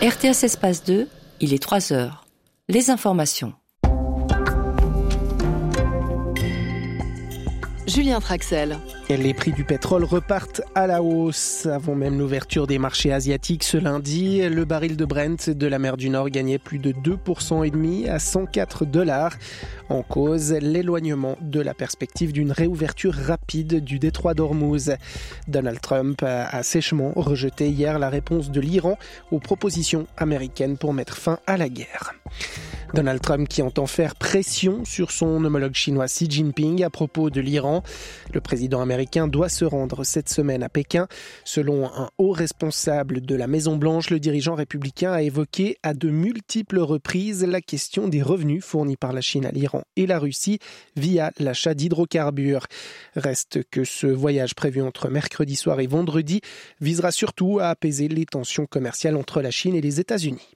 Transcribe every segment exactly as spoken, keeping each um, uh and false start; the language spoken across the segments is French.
R T S Espace deux, il est trois heures. Les informations. Julien Traxel. Les prix du pétrole repartent à la hausse. Avant même l'ouverture des marchés asiatiques ce lundi, le baril de Brent de la mer du Nord gagnait plus de deux virgule cinq pour cent à cent quatre dollars. En cause, l'éloignement de la perspective d'une réouverture rapide du détroit d'Ormuz. Donald Trump a sèchement rejeté hier la réponse de l'Iran aux propositions américaines pour mettre fin à la guerre. Donald Trump qui entend faire pression sur son homologue chinois Xi Jinping à propos de l'Iran. Le président américain doit se rendre cette semaine à Pékin. Selon un haut responsable de la Maison-Blanche, le dirigeant républicain a évoqué à de multiples reprises la question des revenus fournis par la Chine à l'Iran et la Russie via l'achat d'hydrocarbures. Reste que ce voyage prévu entre mercredi soir et vendredi visera surtout à apaiser les tensions commerciales entre la Chine et les États-Unis.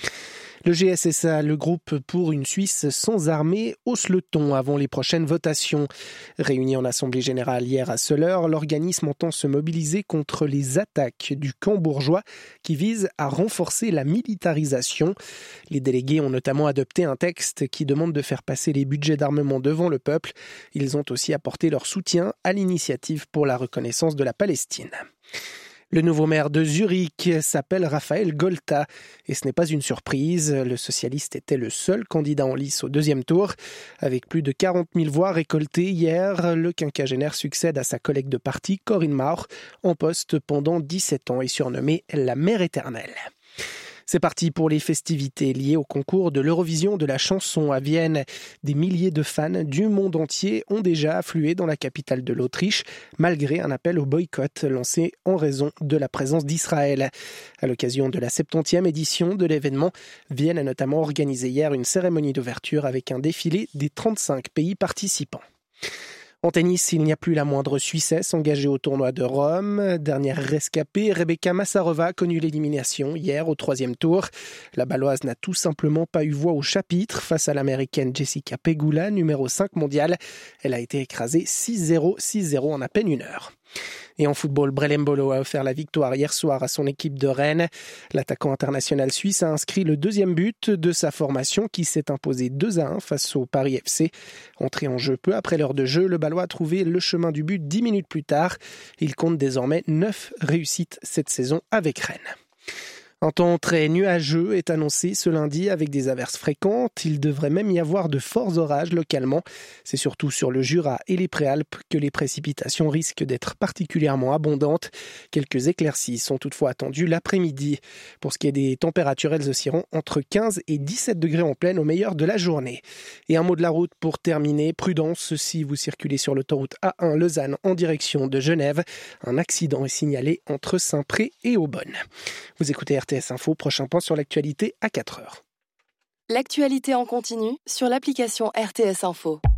Le G S S A, le groupe pour une Suisse sans armée, hausse le ton avant les prochaines votations. Réuni en Assemblée générale hier à Soleure, l'organisme entend se mobiliser contre les attaques du camp bourgeois qui visent à renforcer la militarisation. Les délégués ont notamment adopté un texte qui demande de faire passer les budgets d'armement devant le peuple. Ils ont aussi apporté leur soutien à l'initiative pour la reconnaissance de la Palestine. Le nouveau maire de Zurich s'appelle Raphaël Golta et ce n'est pas une surprise. Le socialiste était le seul candidat en lice au deuxième tour. Avec plus de quarante mille voix récoltées hier, le quinquagénaire succède à sa collègue de parti Corinne Mauch, en poste pendant dix-sept ans et surnommée la mère éternelle. C'est parti pour les festivités liées au concours de l'Eurovision de la chanson à Vienne. Des milliers de fans du monde entier ont déjà afflué dans la capitale de l'Autriche, malgré un appel au boycott lancé en raison de la présence d'Israël. À l'occasion de la septantième édition de l'événement, Vienne a notamment organisé hier une cérémonie d'ouverture avec un défilé des trente-cinq pays participants. En tennis, il n'y a plus la moindre Suissesse engagée au tournoi de Rome. Dernière rescapée, Rebecca Massarova a connu l'élimination hier au troisième tour. La Baloise n'a tout simplement pas eu voix au chapitre face à l'Américaine Jessica Pegula, numéro cinq mondiale. Elle a été écrasée six zéro, six zéro en à peine une heure. Et en football, Brelem Bolo a offert la victoire hier soir à son équipe de Rennes. L'attaquant international suisse a inscrit le deuxième but de sa formation qui s'est imposé deux à un face au Paris F C. Entré en jeu peu après l'heure de jeu, le Balois a trouvé le chemin du but dix minutes plus tard. Il compte désormais neuf réussites cette saison avec Rennes. Un temps très nuageux est annoncé ce lundi avec des averses fréquentes. Il devrait même y avoir de forts orages localement. C'est surtout sur le Jura et les Préalpes que les précipitations risquent d'être particulièrement abondantes. Quelques éclaircies sont toutefois attendues l'après-midi. Pour ce qui est des températures, elles oscilleront entre quinze et dix-sept degrés en pleine au meilleur de la journée. Et un mot de la route pour terminer. Prudence si vous circulez sur l'autoroute A un Lausanne en direction de Genève. Un accident est signalé entre Saint-Pré et Aubonne. Vous écoutez R T S Info, prochain point sur l'actualité à quatre heures. L'actualité en continu sur l'application R T S Info.